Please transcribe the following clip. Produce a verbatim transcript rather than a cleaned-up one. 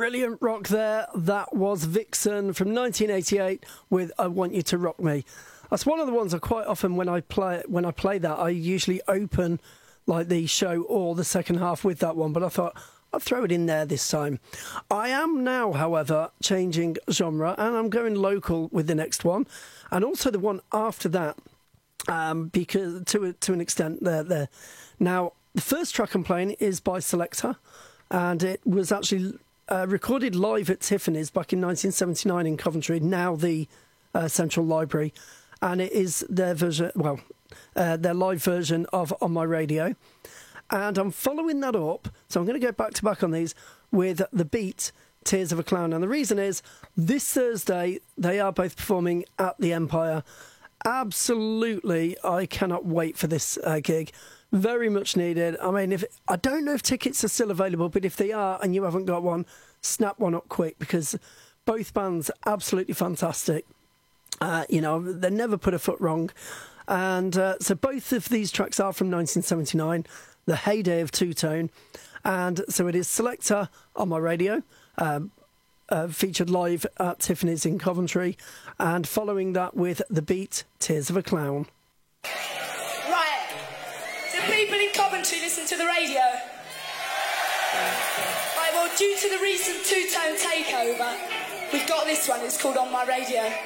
Brilliant rock there. That was Vixen from nineteen eighty-eight with I Want You to Rock Me. That's one of the ones I quite often, when I play when I play that, I usually open like the show or the second half with that one, but I thought I'll throw it in there this time. I am now, however, changing genre, and I'm going local with the next one, and also the one after that, um, because to a, to an extent they're there. Now, the first track I'm playing is by Selecter, and it was actually uh, recorded live at Tiffany's back in nineteen seventy-nine in Coventry, now the uh, Central Library, and it is their version, well, uh, their live version of On My Radio. And I'm following that up, so I'm going to go back to back on these with The Beat, Tears of a Clown. And the reason is, this Thursday, they are both performing at the Empire. Absolutely, I cannot wait for this uh, gig. Very much needed. I mean, if I don't know if tickets are still available, but if they are and you haven't got one, snap one up quick, because both bands are absolutely fantastic. Uh, you know, they never put a foot wrong. And uh, so both of these tracks are from nineteen seventy-nine, the heyday of two-tone. And so it is Selecter On My Radio, um, uh, featured live at Tiffany's in Coventry, and following that with The Beat, Tears of a Clown. Right, do people in Coventry listen to the radio? Right, well, due to the recent two-tone takeover, we've got this one, it's called On My Radio.